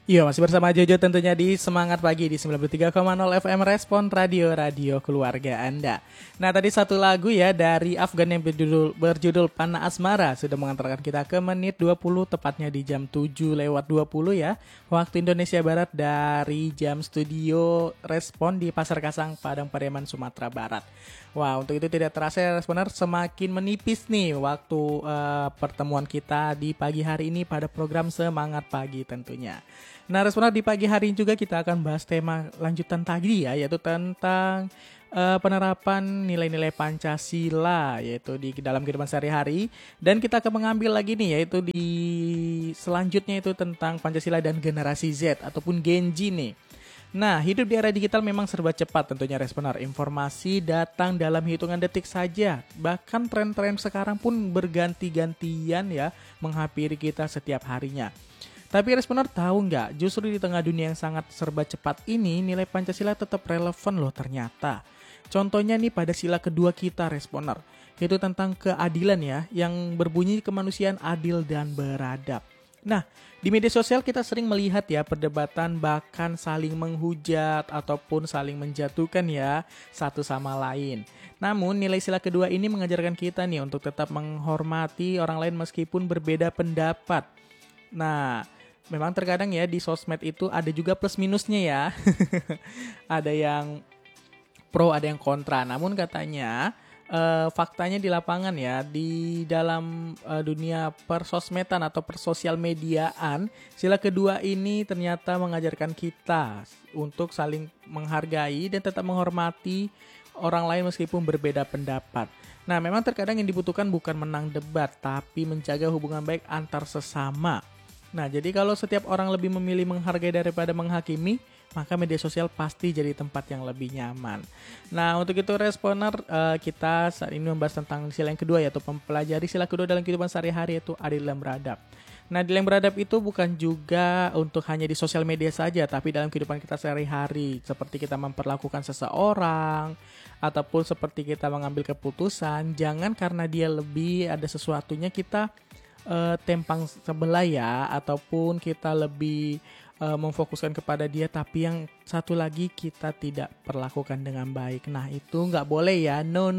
Iya, masih bersama Jojo tentunya di Semangat Pagi di 93,0 FM Respon Radio Keluarga Anda. Nah, tadi satu lagu ya dari Afgan yang berjudul Panah Asmara sudah mengantarkan kita ke menit 20, tepatnya di jam 7:20 ya, waktu Indonesia Barat dari jam studio Respon di Pasar Kasang, Padang Pariaman, Sumatera Barat. Wah, untuk itu tidak terasa ya Responer, semakin menipis nih waktu pertemuan kita di pagi hari ini pada program Semangat Pagi tentunya. Nah, Responer, di pagi hari ini juga kita akan bahas tema lanjutan tadi ya, yaitu tentang penerapan nilai-nilai Pancasila yaitu di dalam kehidupan sehari-hari, dan kita akan mengambil lagi nih yaitu di selanjutnya itu tentang Pancasila dan generasi Z ataupun Gen Z nih. Nah, hidup di era digital memang serba cepat tentunya Responer. Informasi datang dalam hitungan detik saja. Bahkan tren-tren sekarang pun berganti-gantian ya menghampiri kita setiap harinya. Tapi Responer tahu nggak, justru di tengah dunia yang sangat serba cepat ini, nilai Pancasila tetap relevan loh ternyata. Contohnya nih pada sila kedua kita Responer, yaitu tentang keadilan ya, yang berbunyi kemanusiaan adil dan beradab. Nah, di media sosial kita sering melihat ya perdebatan bahkan saling menghujat ataupun saling menjatuhkan ya satu sama lain. Namun nilai sila kedua ini mengajarkan kita nih untuk tetap menghormati orang lain meskipun berbeda pendapat. Nah, memang terkadang ya di sosmed itu ada juga plus minusnya ya. Ada yang pro, ada yang kontra. Namun katanya faktanya di lapangan ya, di dalam dunia persosmedan atau persosial mediaan, sila kedua ini ternyata mengajarkan kita untuk saling menghargai dan tetap menghormati orang lain meskipun berbeda pendapat. Nah, memang terkadang yang dibutuhkan bukan menang debat, tapi menjaga hubungan baik antar sesama. Nah, jadi kalau setiap orang lebih memilih menghargai daripada menghakimi, maka media sosial pasti jadi tempat yang lebih nyaman. Nah, untuk itu Responer, kita saat ini membahas tentang sila yang kedua, yaitu mempelajari sila kedua dalam kehidupan sehari-hari, yaitu adil dan beradab. Nah, adil dan beradab itu bukan juga untuk hanya di sosial media saja, tapi dalam kehidupan kita sehari-hari, seperti kita memperlakukan seseorang, ataupun seperti kita mengambil keputusan, jangan karena dia lebih ada sesuatunya kita tempang sebelah ya, ataupun kita lebih memfokuskan kepada dia, tapi yang satu lagi kita tidak perlakukan dengan baik. Nah, itu nggak boleh ya, no.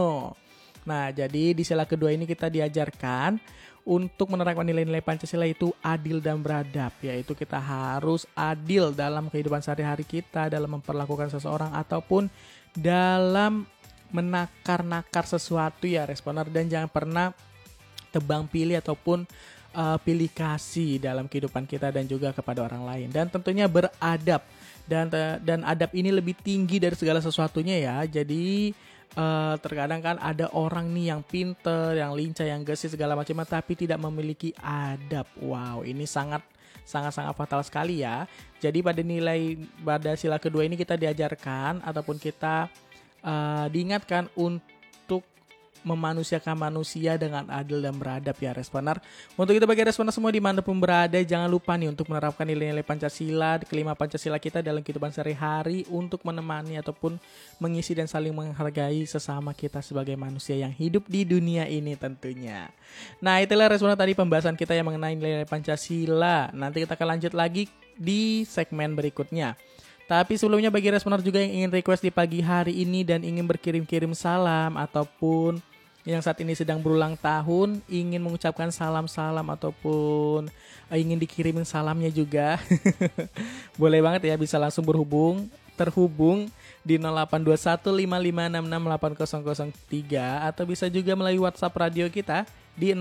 Nah, jadi di sila kedua ini kita diajarkan untuk menerapkan nilai-nilai Pancasila itu adil dan beradab, yaitu kita harus adil dalam kehidupan sehari-hari kita, dalam memperlakukan seseorang ataupun dalam menakar-nakar sesuatu ya Responer, dan jangan pernah tebang pilih ataupun pilih kasih dalam kehidupan kita dan juga kepada orang lain. Dan tentunya beradab, dan adab ini lebih tinggi dari segala sesuatunya ya. Jadi terkadang kan ada orang nih yang pinter, yang lincah, yang gesit segala macam, tapi tidak memiliki adab. Wow, ini sangat fatal sekali ya. Jadi pada sila kedua ini kita diajarkan ataupun kita diingatkan untuk memanusiakan manusia dengan adil dan beradab ya Responer. Untuk itu bagi Responer semua dimanapun berada, jangan lupa nih untuk menerapkan nilai-nilai Pancasila, kelima Pancasila kita dalam kehidupan sehari-hari untuk menemani ataupun mengisi dan saling menghargai sesama kita sebagai manusia yang hidup di dunia ini tentunya. Nah, itulah Responer tadi pembahasan kita yang mengenai nilai-nilai Pancasila. Nanti kita akan lanjut lagi di segmen berikutnya. Tapi sebelumnya bagi Responer juga yang ingin request di pagi hari ini dan ingin berkirim-kirim salam, ataupun yang saat ini sedang berulang tahun ingin mengucapkan salam-salam ataupun ingin dikirimin salamnya juga boleh banget ya, bisa langsung terhubung di 082155668003 atau bisa juga melalui WhatsApp radio kita di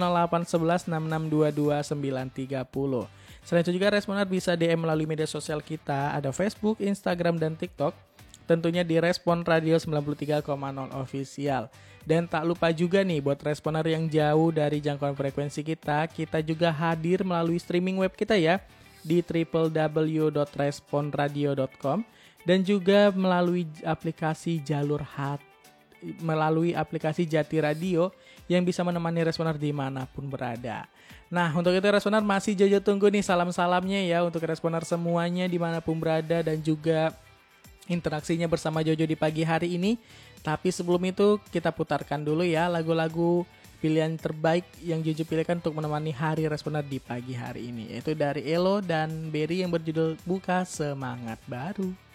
081166222930. Selain itu juga Responer bisa DM melalui media sosial kita, ada Facebook, Instagram, dan TikTok, tentunya di Respon Radio 93,0 Official. Dan tak lupa juga nih buat Responer yang jauh dari jangkauan frekuensi kita juga hadir melalui streaming web kita ya di www.responradio.com, dan juga melalui aplikasi melalui aplikasi Jati Radio yang bisa menemani Responer dimanapun berada. Nah, untuk itu Responer masih Jojo tunggu nih salam-salamnya ya untuk Responer semuanya dimanapun berada, dan juga interaksinya bersama Jojo di pagi hari ini. Tapi sebelum itu kita putarkan dulu ya lagu-lagu pilihan terbaik yang Juju pilihkan untuk menemani hari Responder di pagi hari ini, yaitu dari Elo dan Berry yang berjudul Buka Semangat Baru.